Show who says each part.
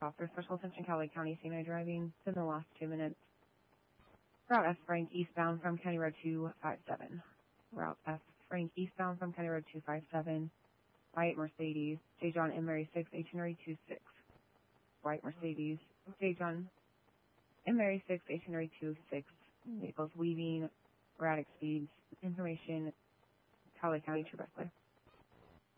Speaker 1: officer, special attention Cowley County, CNI driving in the last 2 minutes. Route F Frank eastbound from County Road 257. Route F Frank eastbound from County Road 257. White Mercedes, J. John M. Mary 6, itinerary 26. White Mercedes, J. John M. Mary 6, itinerary 26. Vehicles weaving, erratic speeds. Information, Cowley County, True Best Play.